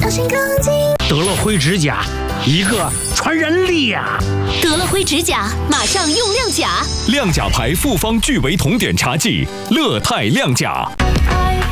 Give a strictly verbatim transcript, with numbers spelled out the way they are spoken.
小心钢筋。 得了灰指甲，一个传人力呀、啊！ 得了灰指甲，马上用亮甲。 亮甲牌复方聚维酮碘茶剂，乐泰亮甲。